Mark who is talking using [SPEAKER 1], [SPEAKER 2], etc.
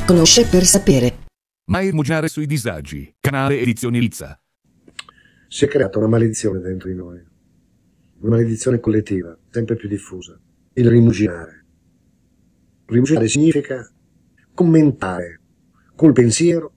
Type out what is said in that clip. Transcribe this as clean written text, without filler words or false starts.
[SPEAKER 1] Conosce per sapere.
[SPEAKER 2] Mai rimuginare sui disagi. Canale Edizioni Lizza.
[SPEAKER 3] Si è creata una maledizione dentro di noi, una maledizione collettiva, sempre più diffusa, il rimuginare. Rimuginare significa commentare col pensiero